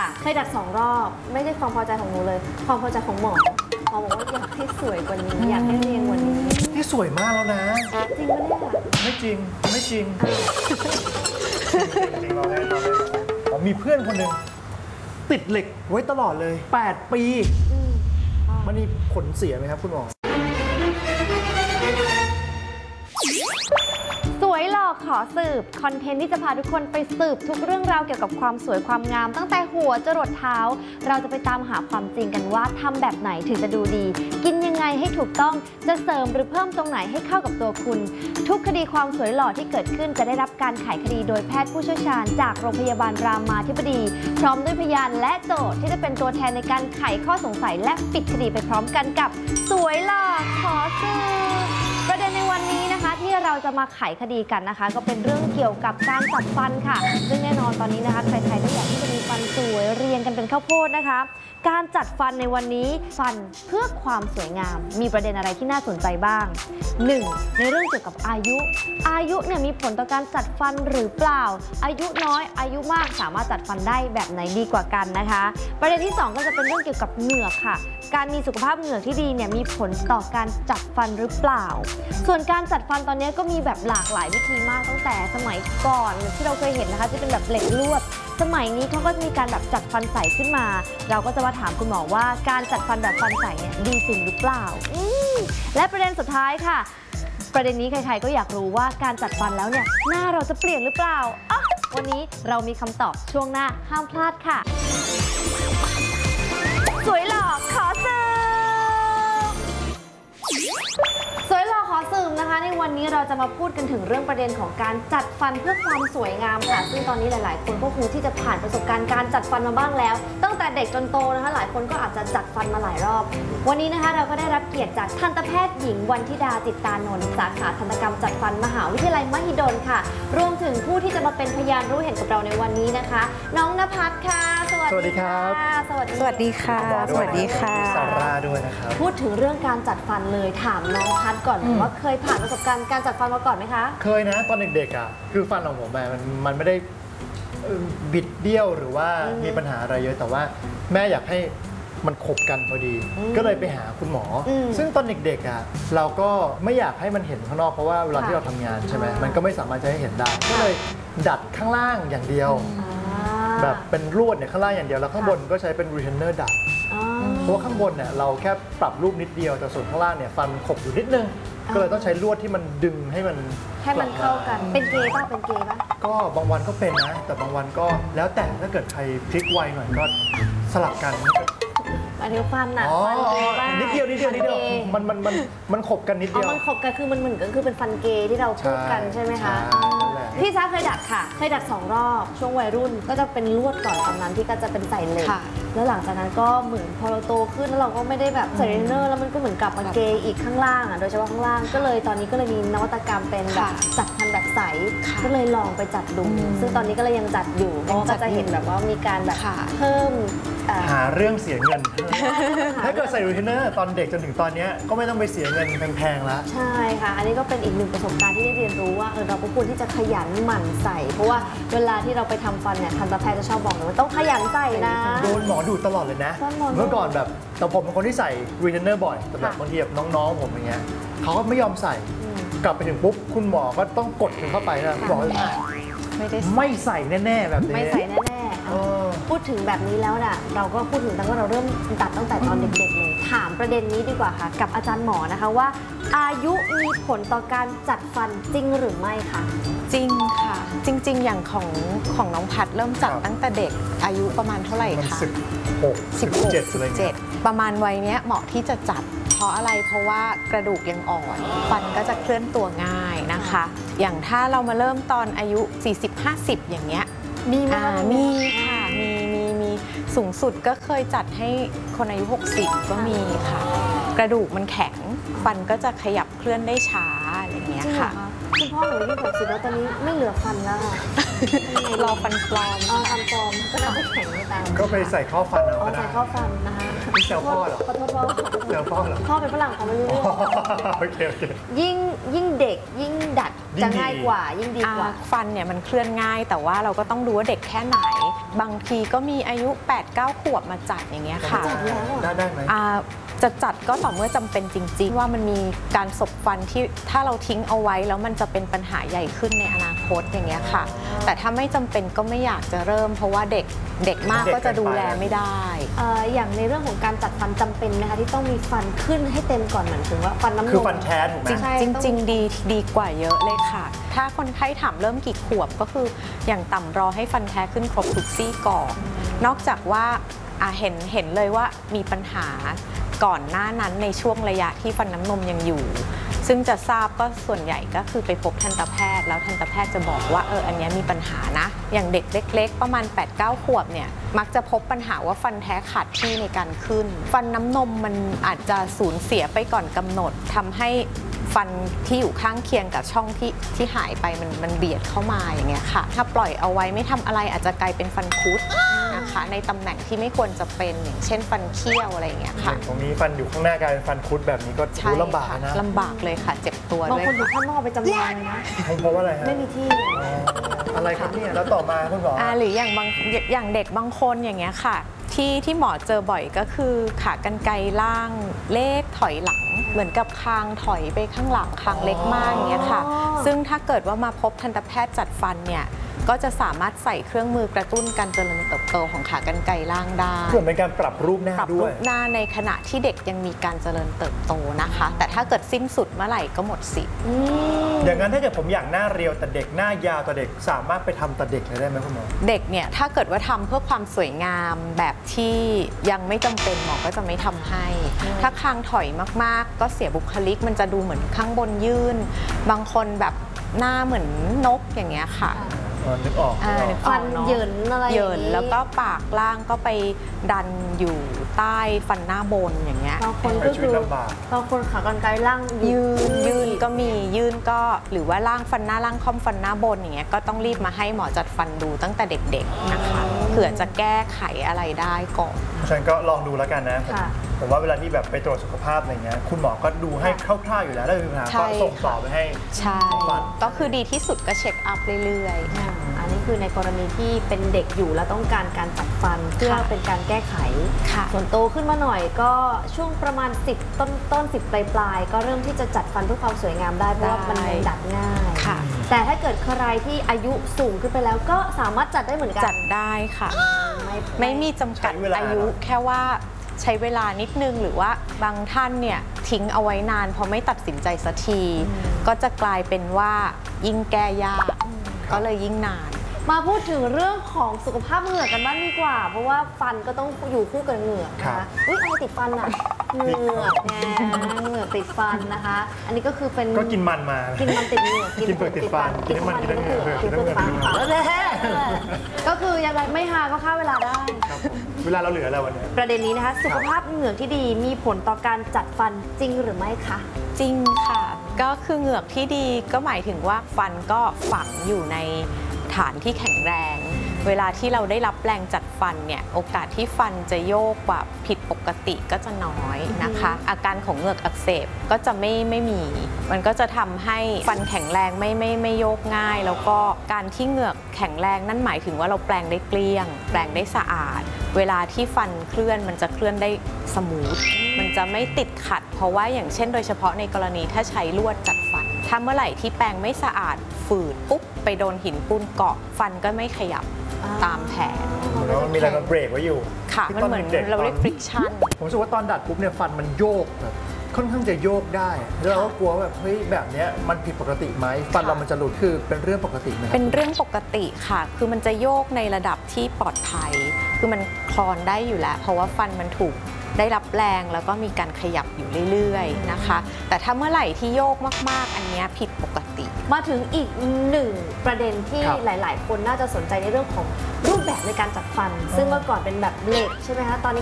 ค่ะเคยดัด2 รอบไม่ใช่ความพอใจของหนูเลยความพอใจของหมอบอกว่าอยากให้สวยกว่านี้อยากให้เรียงกว่านี้นี่สวยมากแล้วนะจริงปะเนี่ยไม่จริงไม่จริงจริงเราได้ผมมีเพื่อนคนหนึ่งติดเหล็กไว้ตลอดเลย8 ปีมันมีผลเสียไหมครับคุณหมอสวยหล่อขอสืบคอนเทนต์ที่จะพาทุกคนไปสืบทุกเรื่องราวเกี่ยวกับความสวยความงามตั้งแต่หัวจรดเท้าเราจะไปตามหาความจริงกันว่าทำแบบไหนถึงจะดูดีกินยังไงให้ถูกต้องจะเสริมหรือเพิ่มตรงไหนให้เข้ากับตัวคุณทุกคดีความสวยหล่อที่เกิดขึ้นจะได้รับการไขคดีโดยแพทย์ผู้เชี่ยวชาญจากโรงพยาบาลรามาธิบดีพร้อมด้วยพยานและโจทย์ที่จะเป็นตัวแทนในการไขข้อสงสัยและปิดคดีไปพร้อมกันกับสวยหล่อขอสืบประเด็นในวันนี้นะคะที่เราจะมาไขคดีกันนะคะก็เป็นเรื่องเกี่ยวกับการจัดฟันค่ะซึ่งแน่นอนตอนนี้นะคะใครๆก็อยากที่จะมีฟันสวยเรียงกันเป็นข้าวโพดนะคะการจัดฟันในวันนี้ฟันเพื่อความสวยงามมีประเด็นอะไรที่น่าสนใจบ้าง 1. ในเรื่องเกี่ยวกับอายุเนี่ยมีผลต่อการจัดฟันหรือเปล่าอายุน้อยอายุมากสามารถจัดฟันได้แบบไหนดีกว่ากันนะคะประเด็นที่ 2 ก็จะเป็นเรื่องเกี่ยวกับเหงือกค่ะการมีสุขภาพเหงือกที่ดีเนี่ยมีผลต่อการจัดฟันหรือเปล่าส่วนการจัดฟันตอนนี้ก็มีแบบหลากหลายวิธีมากตั้งแต่สมัยก่อนที่เราเคยเห็นนะคะที่เป็นแบบเหล็กลวดสมัยนี้เขาก็จะมีการแบบจัดฟันใสขึ้นมาเราก็จะมาถามคุณหมอว่าการจัดฟันแบบฟันใสเนี่ยดีจริงหรือเปล่าและประเด็นสุดท้ายค่ะประเด็นนี้ใครๆก็อยากรู้ว่าการจัดฟันแล้วเนี่ยหน้าเราจะเปลี่ยนหรือเปล่าวันนี้เรามีคำตอบช่วงหน้าห้ามพลาดค่ะสวยหล่อขอสืบสวยหล่อขอสืบนะคะในวันนี้เราจะมาพูดกันถึงเรื่องประเด็นของการจัดฟันเพื่อความสวยงามค่ะซึ่งตอนนี้หลายๆคนก็คงที่จะผ่านประสบการณ์การจัดฟันมาบ้างแล้วตั้งแต่เด็กจนโตนะคะหลายคนก็อาจจะจัดฟันมาหลายรอบวันนี้นะคะเราก็ได้รับเกียรติจากทันตแพทย์หญิงวันธิดาจิตตานนท์สาขาทันตกรรมจัดฟันมหาวิทยาลัยมหิดลค่ะรวมถึงผู้ที่จะมาเป็นพยานรู้เห็นกับเราในวันนี้นะคะน้องณภัสค่ะสวัสดีครับสวัสดีค่ะสวัสดีค่ะซาร่าด้วยนะครับพูดถึงเรื่องการจัดฟันเลยถามน้องพัสก่อนว่าเคยผ่านประสบการณ์การจัดฟันมาก่อนไหมคะเคยนะตอนเด็กๆอ่ะคือฟันของผมมันไม่ได้บิดเบี้ยวหรือว่ามีปัญหาอะไรเยอะแต่ว่าแม่อยากให้มันขบกันพอดีก็เลยไปหาคุณหมอซึ่งตอนเด็กๆอ่ะเราก็ไม่อยากให้มันเห็นข้างนอกเพราะว่าเวลาที่เราทำงานใช่ไหมมันก็ไม่สามารถจะให้เห็นได้ก็เลยดัดข้างล่างอย่างเดียวแบบเป็นลวดเนี่ยข้างล่างอย่างเดียวแล้วข้างบนก็ใช้เป็นรีเทนเนอร์ดัดเพราะว่าข้างบนเนี่ยเราแค่ปรับรูปนิดเดียวแต่ส่วนข้างล่างเนี่ยฟันขบอยู่นิดนึงก็เลยต้องใช้ลวดที่มันดึงให้มันเข้ากันเป็นเกย์ป่ะก็บางวันก็เป็นนะแต่บางวันก็แล้วแต่ถ้าเกิดใครพลิกไวหน่อยก็สลับกันมาเดียวฟันน่ะนิดเดียวมันขบกันนิดเดียวมันขบกันคือมันเหมือนก็คือเป็นฟันเกย์ที่เราพูดกันใช่ไหมคะพี่ช้าเคยดัดค่ะเคยดัด2 รอบช่วงวัยรุ่นก็จะเป็นลวดก่อนตอนนั้นที่ก็จะเป็นใส่เหล็กแล้วหลังจากนั้นก็เหมือนพอเราโตขึ้นแล้วเราก็ไม่ได้แบบใส่เทรนเนอร์แล้วมันก็เหมือนกลับมาเกย์อีกข้างล่างโดยเฉพาะข้างล่างก็เลยตอนนี้ก็เลยมีนวัตกรรมเป็นแบบจัดฟันแบบใสก็เลยลองไปจัดดูซึ่งตอนนี้ก็เลยยังจัดอยู่เพราะก็จะเห็นแบบว่ามีการแบบเพิ่มหาเรื่องเสียเงินถ้าเกิดใส่รีเทนเนอร์ตอนเด็กจนถึงตอนนี้ก็ไม่ต้องไปเสียเงินแพงๆแล้วใช่ค่ะอันนี้ก็เป็นอีกหนึ่งประสบการณ์ที่ได้เรียนรู้ว่าเราก็ควรที่จะขยันหมั่นใส่เพราะว่าเวลาที่เราไปทำฟันเนี่ยทันตแพทย์จะชอบบอกเลยว่าต้องขยันใส่นะโดนหมอดูตลอดเลยนะเมื่อก่อนแบบแต่ผมเป็นคนที่ใส่รีเทนเนอร์บ่อยแต่แบบบางทีแบบน้องๆผมอย่างเงี้ยเขาก็ไม่ยอมใส่กลับไปถึงปุ๊บคุณหมอก็ต้องกดถึงเข้าไปนะบอกว่าไม่ใส่แน่ๆแบบนี้ไม่ใส่แน่ๆพูดถึงแบบนี้แล้วน่ะเราก็พูดถึงตั้งว่าเราเริ่มตัดตั้งแต่ตอนเด็กๆเลยถามประเด็นนี้ดีกว่าค่ะกับอาจารย์หมอนะคะว่าอายุมีผลต่อการจัดฟันจริงหรือไม่คะจริงค่ะจริงๆอย่างของน้องพัดเริ่มจัดตั้งแต่เด็กอายุประมาณเท่าไหร่คะ 16-17 ประมาณวัยนี้เหมาะที่จะจัดเพราะอะไรเพราะว่ากระดูกยังอ่อนฟันก็จะเคลื่อนตัวง่ายนะคะอย่างถ้าเรามาเริ่มตอนอายุ 40-50 อย่างเงี้ยมีค่ะมีสูงสุดก็เคยจัดให้คนอายุ 60 ก็มีค่ะกระดูกมันแข็งฟันก็จะขยับเคลื่อนได้ช้าอะไรอย่างเงี้ยค่ะคุณพ่อหนูอายุ60แล้วตอนนี้ไม่เหลือฟันแล้วค่ะรอฟันปลอมฟันปลอมก็น่าจะแข็งตามก็ไปใส่ข้อฟันเอาใส่ข้อฟันนะคะนี่เซลพ่อเหรอขอโทษพ่อเซลพ่อเหรอพ่อเป็นฝรั่งเขาไม่รู้โอเคยิ่งเด็กยิ่งดัดจะง่ายกว่ายิ่งดีกว่าฟันเนี่ยมันเคลื่อนง่ายแต่ว่าเราก็ต้องดูว่าเด็กแค่ไหนบางทีก็มีอายุ 8-9 ขวบมาจัดอย่างเงี้ยค่ะจัดแล้วเหรอได้ไหมจะจัดก็ต่อเมื่อจำเป็นจริงๆว่ามันมีการสบฟันที่ถ้าเราทิ้งเอาไว้แล้วมันจะเป็นปัญหาใหญ่ขึ้นในอนาคตอย่างเงี้ยค่ะ แต่ถ้าไม่จำเป็นก็ไม่อยากจะเริ่ม เพราะว่าเด็กมากก็จะดูแลไม่ได้อย่างในเรื่องของการจัดฟันจำเป็นไหมคะที่ต้องมีฟันขึ้นให้เต็มก่อนเหมือนถึงว่าฟันน้ำนมคือฟันแท้ถูกไหมใช่จริงๆดีกว่าเยอะเลยค่ะ ถ้าคนไข้ถามเริ่มกี่ขวบก็คืออย่างต่ำรอให้ฟันแท้ขึ้นครบทุกซี่ก่อน นอกจากว่าเห็นเลยว่ามีปัญหาก่อนหน้านั้นในช่วงระยะที่ฟันน้ำนมยังอยู่ ซึ่งจะทราบก็ส่วนใหญ่ก็คือไปพบทันตแพทย์แล้วทันตแพทย์จะบอกว่าอันนี้มีปัญหานะอย่างเด็กเล็กๆประมาณ 8-9 ขวบเนี่ยมักจะพบปัญหาว่าฟันแท้ขาดที่ในการขึ้น ฟันน้ำนมมันอาจจะสูญเสียไปก่อนกำหนดทำให้ฟันที่อยู่ข้างเคียงกับช่องที่หายไปมันเบียดเข้ามาอย่างเงี้ยค่ะถ้าปล่อยเอาไว้ไม่ทำอะไรอาจจะกลายเป็นฟันคุดนะคะในตำแหน่งที่ไม่ควรจะเป็นอย่างเช่นฟันเคี้ยวอะไรอย่างเงี้ยค่ะตรงนี้ฟันอยู่ข้างหน้ากลายเป็นฟันคุดแบบนี้ก็ใช่ลำบากนะลำบากเลยค่ะเจ็บตัวบางด้วยคนถึงขั้นต้องเอาไปจำนองเลยนะเพราะว่าอะไรฮะไม่มีที่อ๋ออะไรครับเนี่ยแล้วต่อมาคุณหมอหรืออย่างเด็กบางคนอย่างเงี้ยค่ะที่หมอเจอบ่อยก็คือขากรรไกรล่างเลขถอยหลัง เหมือนกับคางถอยไปข้างหลังคางเล็กมากอย่างเงี้ยค่ะอ๋อซึ่งถ้าเกิดว่ามาพบทันตแพทย์จัดฟันเนี่ยก็จะสามารถใส่เครื่องมือกระตุ้นการเจริญเติบโตของขากรรไกรล่างได้เพื่อเป็นการปรับรูปหน้าปรับด้รูวยปหน้าในขณะที่เด็กยังมีการเจริญเติบโตนะคะ แต่ถ้าเกิดสิ้นสุดเมื่อไหร่ก็หมดสิทธิ์อย่างนั้นถ้าเกิดผมอยากหน้าเรียวแต่เด็กหน้ายาวแต่เด็กสามารถไปทำแต่เด็กเลยได้ไหมคุณหมอเด็กเนี่ยถ้าเกิดว่าทำเพื่อความสวยงามแบบที่ยังไม่จำเป็นหมอก็จะไม่ทำให้ ถ้าคางถอยมากๆ ก็เสียบุคลิกมันจะดูเหมือนข้างบนยื่น บางคนแบบหน้าเหมือนนกอย่างเงี้ยค่ะนึกออกนึกอฟัอน กเนอะเหยินอะไรอย่างนี้เหยินแล้วก็ปากล่างก็ไปดันอยู่ใต้ฟันหน้าบนอย่างเงี้ยบางคนก็คือชีวิตลำบากบางคนขากรรไกรล่างยืนก็มียืนก็หรือว่าล่างฟันหน้าล่างค่อมฟันหน้าบนอย่างเงี้ยก็ต้องรีบมาให้หมอจัดฟันดูตั้งแต่เด็กๆนะคะเผื่อจะแก้ไขอะไรได้ก่อนฉันก็ลองดูแล้วกันนะค่ะผมว่าเวลาที่แบบไปตรวจสุขภาพอะไรเงี้ยคุณหมอก็ดูให้คร่าวๆอยู่แล้วถ้ามีปัญหาใช่ก็ส่งต่อไปให้ใช่ฟันก็คือดีที่สุดก็เช็คอัพเรื่อยอันนี้คือในกรณีที่เป็นเด็กอยู่แล้วต้องการการจัดฟันเพื่อเป็นการแก้ไขค่ะส่วนโตขึ้นมาหน่อยก็ช่วงประมาณ 10 ต้น 10 ปลายๆก็เริ่มที่จะจัดฟันเพื่อความสวยงามได้เพราะว่ามันดัดง่ายค่ะแต่ถ้าเกิดใครที่อายุสูงขึ้นไปแล้วก็สามารถจัดได้เหมือนกัจัดได้ค่ะ ไม่มีจำกัดใช้เวลาอายุแค่ว่าใช้เวลานิดนึงหรือว่าบางท่านเนี่ยทิ้งเอาไว้นานพอไม่ตัดสินใจสักที ก็จะกลายเป็นว่ายิ่งแก้ยากก็เลยยิ่งนานมาพูดถึงเรื่องของสุขภาพเหงือกกันบ้างดีกว่า เพราะว่าฟันก็ต้องอยู่คู่กับเหงือกนะคะอุ๊ยอะไรติดฟันอ่ะเหงือกไงเหงือกติดฟันนะคะ อันนี้ก็คือเป็นก็กินมันมากินมันติดเหงือกกินเปลือกติดฟันกินน้ำมันกินน้ำเหงือกกินเปลือกติดฟันกินน้ำเหงือกแล้วแท้ก็คือยังไงไม่หาก็ฆ่าเวลาได้ครับผมเวลาเราเหลืออะไรวันเนี้ยประเด็นนี้นะคะสุขภาพเหงือกที่ดีมีผลต่อการจัดฟันจริงหรือไม่คะจริงค่ะ ก็คือเหงือกที่ดีก็หมายถึงว่าฟันก็ฝังอยู่ในฐานที่แข็งแรง เวลาที่เราได้รับแรงจัดฟันเนี่ยโอกาสที่ฟันจะโยกแบบผิดปกติก็จะน้อยนะคะ อาการของเหงือกอักเสบก็จะไม่มี มันก็จะทำให้ฟันแข็งแรงไม่โยกง่าย แล้วก็การที่เหงือกแข็งแรงนั่นหมายถึงว่าเราแปรงได้เกลี้ยง แปรงได้สะอาด เวลาที่ฟันเคลื่อนมันจะเคลื่อนได้สมูท มันจะไม่ติดขัด เพราะว่าอย่างเช่นโดยเฉพาะในกรณีถ้าใช้ลวดจัดฟัน ถ้าเมื่อไหร่ที่แปรงไม่สะอาดฝืดปุ๊บไปโดนหินปูนเกาะฟันก็ไม่ขยับตามแผนเหมือนว่ามันมีอะไรมาเบรกไว้อยู่ค่ะที่มันตเหมือนด็กๆเราเรียก friction ผมรู้สึกว่าตอนดัดปุ๊บเนี่ยฟันมันโยกแบบค่อนข้างจะโยกได้แล้วเราก็กลัวว่าแบบเฮ้ยแบบเนี้ยมันผิดปกติไหมฟันเรามันจะหลุดคือเป็นเรื่องปกติไหมครับเป็นเรื่องปกติค่ะ คือมันจะโยกในระดับที่ปลอดภัย คือมันคลอนได้อยู่แล้ว เพราะว่าฟันมันถูกได้รับแรงแล้วก็มีการขยับอยู่เรื่อยๆนะคะ แต่ถ้าเมื่อไหร่ที่โยกมากๆ อันเนี้ยผิดปกติมาถึงอีกหนึ่งประเด็นที่ครับหลาย ๆ คนน่าจะสนใจในเรื่องของรูปแบบในการจัดฟัน ซึ่งเมื่อก่อนเป็นแบบเหล็กใช่ไหมคะตอนนี้